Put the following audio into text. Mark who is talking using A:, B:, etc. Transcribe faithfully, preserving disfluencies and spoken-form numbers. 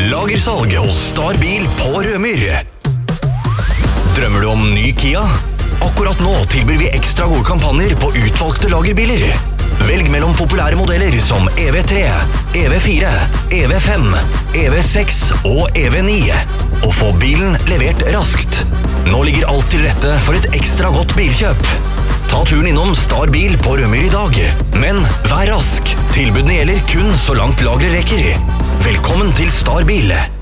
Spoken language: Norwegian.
A: Lagersalg hos Star Bil på Rømyr. Drømmer du om ny Kia? Akkurat nå tilbyr vi ekstra gode kampanjer på utvalgte lagerbiler. Velg mellom populære modeller som E V tre, E V fire, E V fem, E V seks og E V ni, og få bilen levert raskt. Nå ligger alt til rette for et ekstra godt bilkjøp. Ta turen innom Star Bil på Rømyr i dag, men vær rask. Tilbudene gjelder kun så langt lageret rekker. Velkommen til Star Bil.